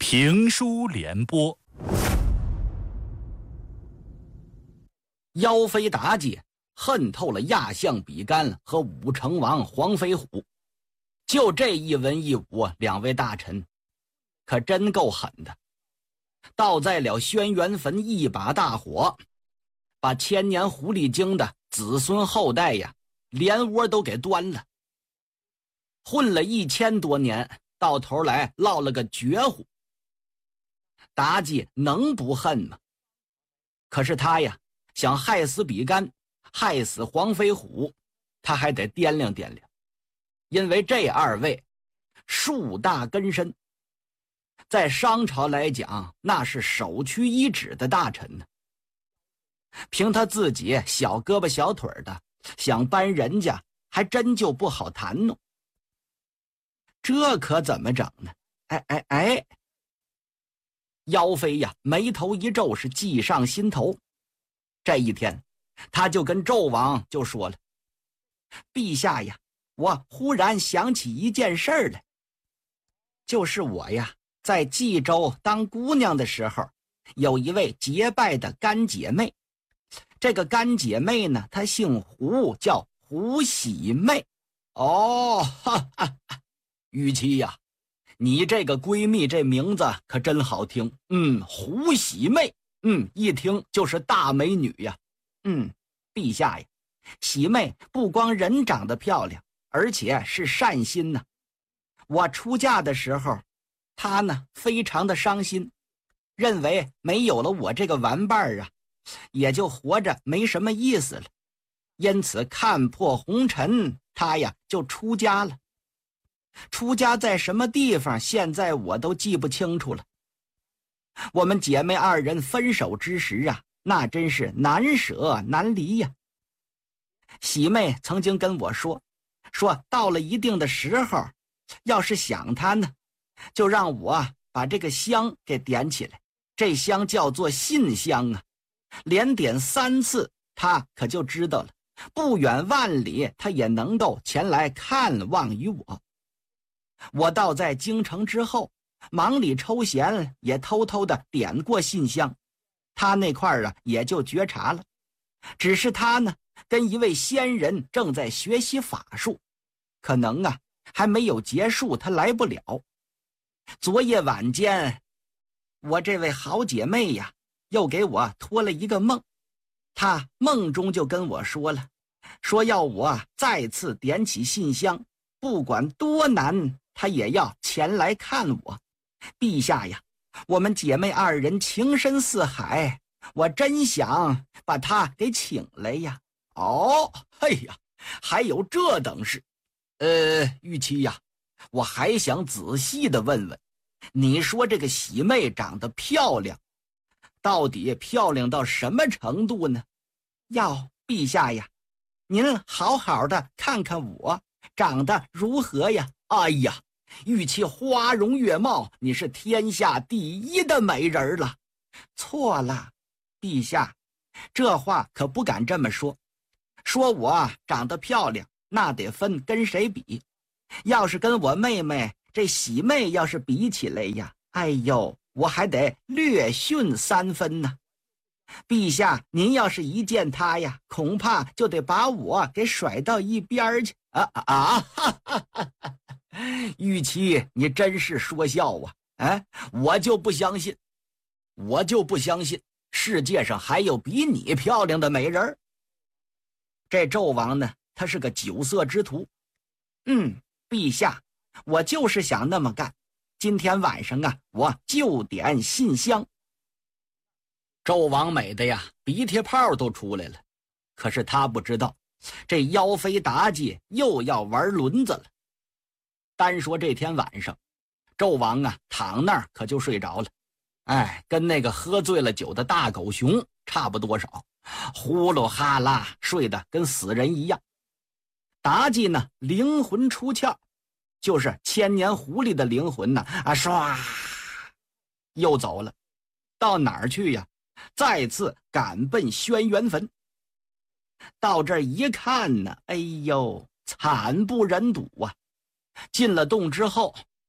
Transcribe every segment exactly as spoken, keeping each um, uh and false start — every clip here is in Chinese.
评书联播。 妖妃妲己恨透了亚相比干和武成王黄飞虎，就这一文一武两位大臣，可真够狠的。倒在了轩辕坟一把大火，把千年狐狸精的子孙后代呀，连窝都给端了。混了一千多年，到头来落了个绝户。妲己能不恨吗？可是他呀，想害死比干，害死黄飞虎，他还得掂量掂量，因为这二位树大根深，在商朝来讲，那是首屈一指的大臣呢。凭他自己小胳膊小腿的，想搬人家还真就不好谈弄。这可怎么整呢？哎哎哎！妖妃呀，眉头一皱，是计上心头。这一天，他就跟纣王就说了：“陛下呀，我忽然想起一件事儿来，就是我呀，在冀州当姑娘的时候，有一位结拜的干姐妹。这个干姐妹呢，她姓胡，叫胡喜妹。哦，哈哈哈，玉妻呀，你这个闺蜜这名字可真好听。嗯，胡喜妹，嗯，一听就是大美女呀。嗯，陛下呀，喜妹不光人长得漂亮，而且是善心呢。我出嫁的时候，她呢非常的伤心，认为没有了我这个玩伴啊，也就活着没什么意思了。因此看破红尘，她呀就出家了。出家在什么地方，现在我都记不清楚了。我们姐妹二人分手之时啊，那真是难舍难离呀。喜妹曾经跟我说，说到了一定的时候，要是想她呢，就让我把这个香给点起来。这香叫做信香啊，连点三次，她可就知道了，不远万里，她也能够前来看望于我。我倒在京城之后，忙里抽闲，也偷偷的点过信香，他那块儿啊也就觉察了。只是他呢，跟一位仙人正在学习法术，可能啊还没有结束，他来不了。昨夜晚间，我这位好姐妹呀，又给我托了一个梦，她梦中就跟我说了，说要我再次点起信香，不管多难，他也要前来看我。陛下呀，我们姐妹二人情深似海，我真想把她给请来呀。哦，哎呀，还有这等事。呃，玉妻呀，我还想仔细的问问，你说这个喜妹长得漂亮，到底漂亮到什么程度呢？要陛下呀，您好好的看看我长得如何呀？哎呀，玉妻花容月貌，你是天下第一的美人了。错了，陛下，这话可不敢这么说。说我长得漂亮，那得分跟谁比。要是跟我妹妹这喜妹要是比起来呀，哎呦，我还得略逊三分呢。陛下，您要是一见她呀，恐怕就得把我给甩到一边去。啊啊！哈哈哈哈，玉妻，你真是说笑啊！哎，我就不相信，我就不相信世界上还有比你漂亮的美人。这纣王呢，他是个酒色之徒。嗯，陛下，我就是想那么干。今天晚上啊，我就点信香。纣王美的呀，鼻涕泡都出来了。可是他不知道，这妖妃妲己又要玩轮子了。单说这天晚上，纣王啊躺那儿可就睡着了，哎，跟那个喝醉了酒的大狗熊差不多少，呼噜哈啦睡得跟死人一样。妲己呢灵魂出窍，就是千年狐狸的灵魂呢啊唰又走了，到哪儿去呀？再次赶奔轩辕坟。到这儿一看呢，哎呦，惨不忍睹啊！进了洞之后，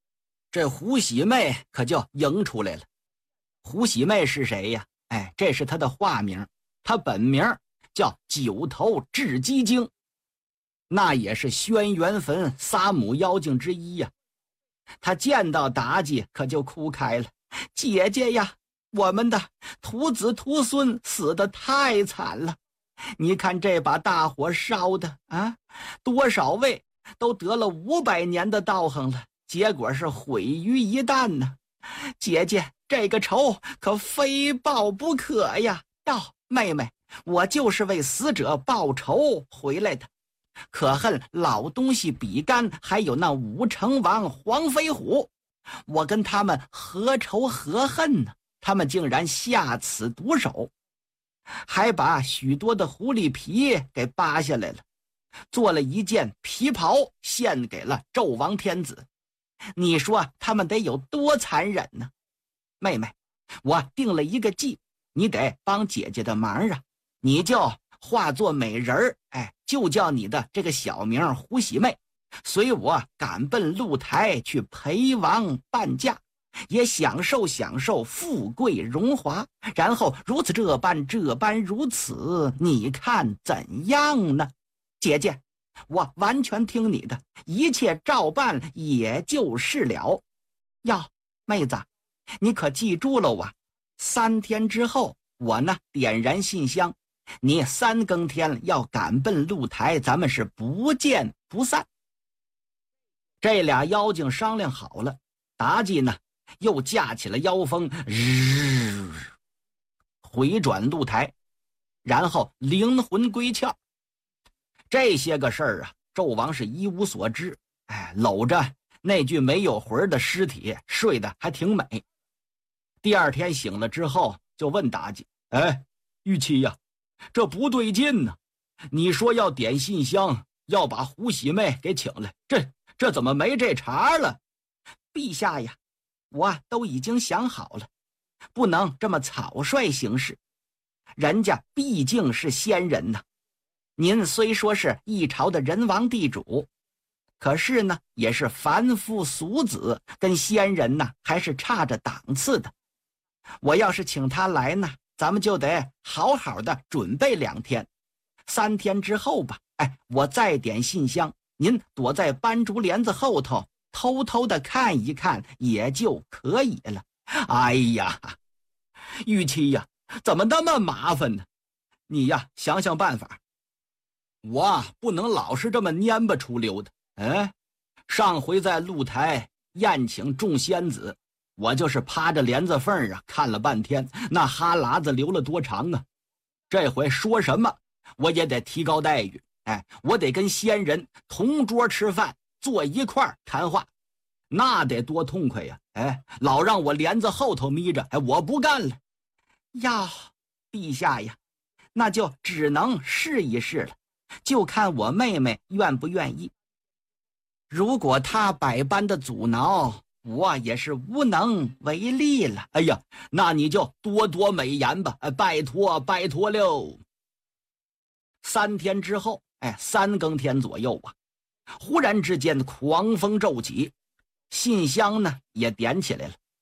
这胡喜妹可就迎出来了。胡喜妹是谁呀？哎，这是她的化名，她本名叫九头雉鸡精，那也是轩辕坟仨母妖精之一呀。她见到妲己可就哭开了：“姐姐呀，我们的徒子徒孙死得太惨了，你看这把大火烧的啊，多少位都得了五百年的道行了，结果是毁于一旦呢。姐姐，这个仇可非报不可呀！道妹妹，我就是为死者报仇回来的，可恨老东西比干还有那武成王黄飞虎，我跟他们何仇何恨呢？他们竟然下此毒手，还把许多的狐狸皮给扒下来了，做了一件皮袍献给了纣王天子。你说他们得有多残忍呢？妹妹，我定了一个计，你得帮姐姐的忙啊！你就化作美人儿，哎，就叫你的这个小名胡喜妹，随我赶奔露台去陪王伴驾，也享受享受富贵荣华，然后如此这般这般如此，你看怎样呢？姐姐，我完全听你的，一切照办也就是了。哟，妹子，你可记住了啊，三天之后我呢点燃信箱，你三更天要赶奔露台，咱们是不见不散。这俩妖精商量好了，妲己呢又驾起了妖风，日回转露台，然后灵魂归窍。这些个事儿啊，纣王是一无所知，哎，搂着那具没有魂的尸体睡得还挺美。第二天醒了之后，就问妲己：“哎，玉妻呀，这不对劲呢！你说要点信箱，要把胡喜妹给请来，这这怎么没这茬了？”陛下呀，我都已经想好了，不能这么草率行事。人家毕竟是仙人呐。您虽说是一朝的人王地主，可是呢，也是凡夫俗子，跟仙人呢还是差着档次的。我要是请他来呢，咱们就得好好的准备两天，三天之后吧，哎，我再点信箱，您躲在斑竹帘子后头，偷偷的看一看也就可以了。哎呀，玉妻呀，怎么那么麻烦呢？你呀，想想办法。我不能老是这么蔫巴出溜的。哎，上回在露台宴请众仙子，我就是趴着帘子缝啊看了半天，那哈喇子流了多长啊！这回说什么我也得提高待遇，哎，我得跟仙人同桌吃饭，坐一块儿谈话，那得多痛快呀！哎，老让我帘子后头眯着，哎，我不干了。呀，陛下呀，那就只能试一试了，就看我妹妹愿不愿意。如果她百般的阻挠，我也是无能为力了。哎呀，那你就多多美言吧，拜托拜托喽。三天之后，哎，三更天左右啊，忽然之间狂风骤起，信箱呢也点起来了。